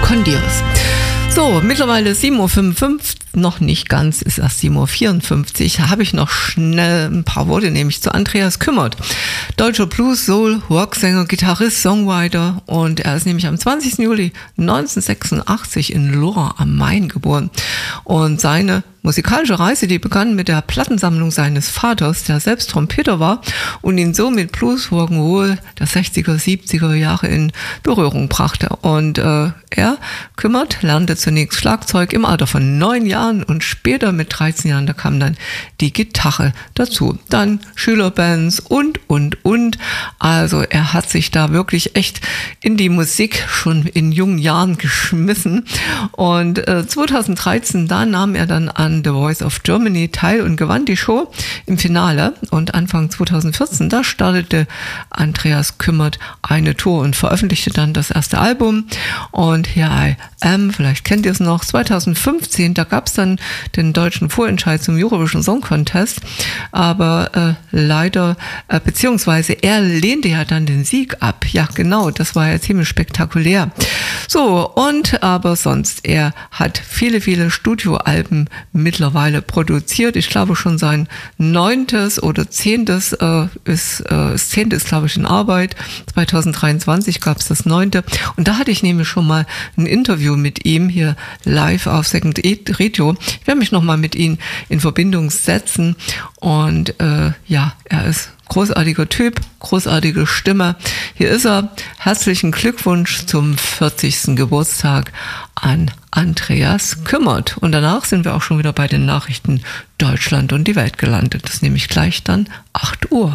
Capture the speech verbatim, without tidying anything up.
Con Dios. So, mittlerweile sieben Uhr fünfundfünfzig, noch nicht ganz, ist erst sieben Uhr vierundfünfzig, habe ich noch schnell ein paar Worte, nämlich zu Andreas Kümmert. Deutscher Blues, Soul, Rocksänger, Gitarrist, Songwriter, und er ist nämlich am zwanzigsten Juli neunzehnhundertsechsundachtzig in Lohr am Main geboren. Und seine musikalische Reise, die begann mit der Plattensammlung seines Vaters, der selbst Trompeter war und ihn so mit Blues, Rock'n'Roll der sechziger, siebziger Jahre in Berührung brachte. Und äh, er, Kümmert, lernte zunächst Schlagzeug im Alter von neun Jahren und später mit dreizehn Jahren, da kam dann die Gitarre dazu. Dann Schülerbands und, und, und. Also er hat sich da wirklich echt in die Musik schon in jungen Jahren geschmissen. Und äh, zweitausenddreizehn, da nahm er dann an The Voice of Germany teil und gewann die Show im Finale. Und Anfang zweitausendvierzehn, da startete Andreas Kümmert eine Tour und veröffentlichte dann das erste Album. Und Here I Am, vielleicht kennt ihr es noch, zweitausendfünfzehn, da gab es dann den deutschen Vorentscheid zum Eurovision Song Contest. Aber äh, leider, äh, beziehungsweise er lehnte ja dann den Sieg ab. Ja, genau, das war ja ziemlich spektakulär. So, und aber sonst, er hat viele, viele Studioalben mittlerweile produziert. Ich glaube schon sein neuntes oder zehntes äh, ist, äh, das zehnte ist, glaube ich, in Arbeit. zweitausenddreiundzwanzig gab es das neunte. Und da hatte ich nämlich schon mal ein Interview mit ihm hier live auf Second Radio. Ich werde mich nochmal mit ihm in Verbindung setzen. Und äh, ja, er ist großartiger Typ, großartige Stimme. Hier ist er. Herzlichen Glückwunsch zum vierzigsten Geburtstag an Andreas Kümmert. Und danach sind wir auch schon wieder bei den Nachrichten Deutschland und die Welt gelandet. Das ist nämlich gleich dann acht Uhr.